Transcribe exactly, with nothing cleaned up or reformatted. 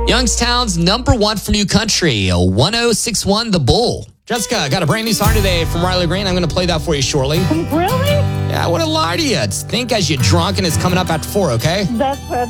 Youngstown's number one for new country, one oh six one The Bull. Jessica, got a brand new song today from Riley Green. I'm going to play that for you shortly. Really? Yeah, I wouldn't lie to you. Think As You Drunk, and it's coming up after four, okay? That's